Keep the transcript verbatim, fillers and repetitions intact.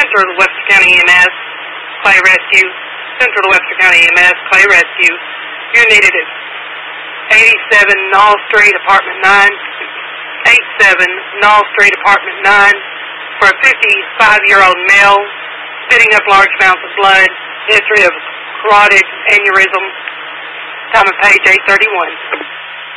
Central Webster County E M S, Clay Rescue. Central Webster County E M S, Clay Rescue. You're needed at eighty-seven Knoll Street, Apartment nine. eighty-seven Knoll Street, Apartment nine. For a fifty-five-year-old male, spitting up large amounts of blood, history of carotid aneurysm. Time of page eight thirty-one.